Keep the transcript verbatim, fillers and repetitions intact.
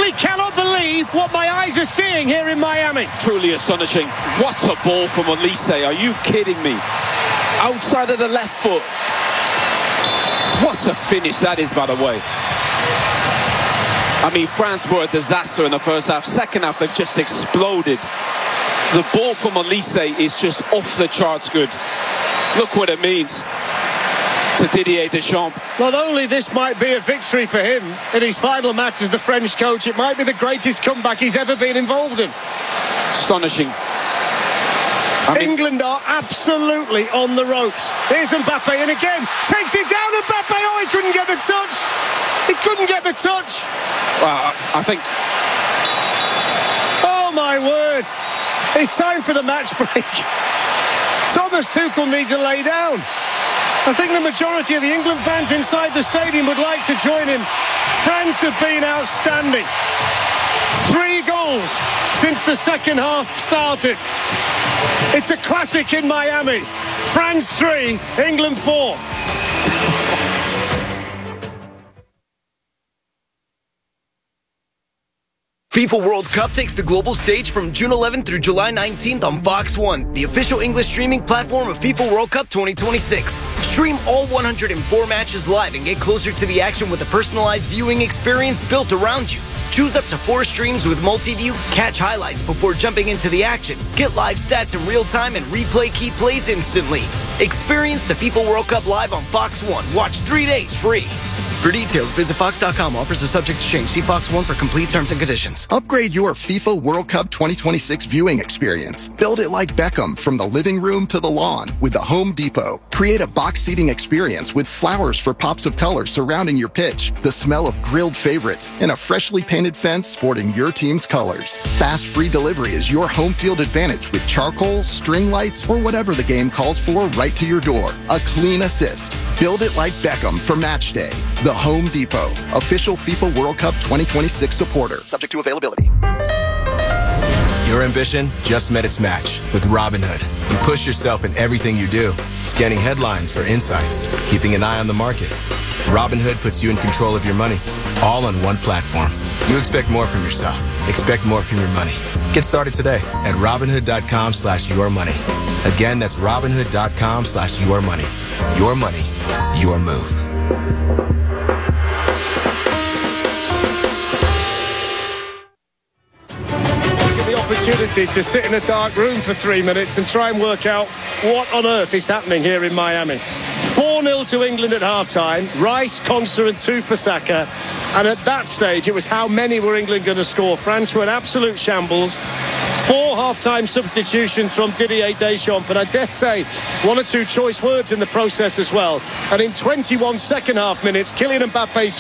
simply cannot believe what my eyes are seeing here in Miami. Truly astonishing. What a ball from Olise. Are you kidding me? Outside of the left foot. What a finish that is, by the way. I mean, France were a disaster in the first half. Second half, they've just exploded. The ball from Olise is just off the charts good. Look what it means to Didier Deschamps. Not only this might be a victory for him in his final match as the French coach, it might be the greatest comeback he's ever been involved in. Astonishing. I mean, England are absolutely on the ropes. Here's Mbappe, and again, takes it down. Mbappe, oh, he couldn't get the touch. He couldn't get the touch. well, I think... Oh, my word. It's time for the match break. Thomas Tuchel needs to lay down. I think the majority of the England fans inside the stadium would like to join him. France have been outstanding. Three goals since the second half started. It's a classic in Miami. France three, England four. FIFA World Cup takes the global stage from June eleventh through July nineteenth on Fox one, the official English streaming platform of FIFA World Cup twenty twenty-six. Stream all one hundred four matches live and get closer to the action with a personalized viewing experience built around you. Choose up to four streams with multi-view, catch highlights before jumping into the action, get live stats in real time, and replay key plays instantly. Experience the FIFA World Cup live on Fox one. Watch three days free. For details, visit fox dot com. Offers are subject to change. See Fox one for complete terms and conditions. Upgrade your FIFA World Cup twenty twenty-six viewing experience. Build it like Beckham from the living room to the lawn with the Home Depot. Create a box seating experience with flowers for pops of color surrounding your pitch, the smell of grilled favorites, and a freshly painted fence sporting your team's colors. Fast free delivery is your home field advantage with charcoal, string lights, or whatever the game calls for right to your door. A clean assist. Build it like Beckham for match day. The Home Depot, official FIFA World Cup twenty twenty-six supporter. Subject to availability. Your ambition just met its match with Robinhood. You push yourself in everything you do, scanning headlines for insights, keeping an eye on the market. Robinhood puts you in control of your money, all on one platform. You expect more from yourself. Expect more from your money. Get started today at Robinhood dot com slash your money. Again, that's Robinhood dot com slash your money. Your money, your move. Opportunity to sit in a dark room for three minutes and try and work out what on earth is happening here in Miami. four nil to England at half-time. Rice, Konsa and two for Saka. And at that stage, it was how many were England going to score. France were in absolute shambles. Four half-time substitutions from Didier Deschamps. And I dare say, one or two choice words in the process as well. And in twenty-one second half minutes, Kylian Mbappe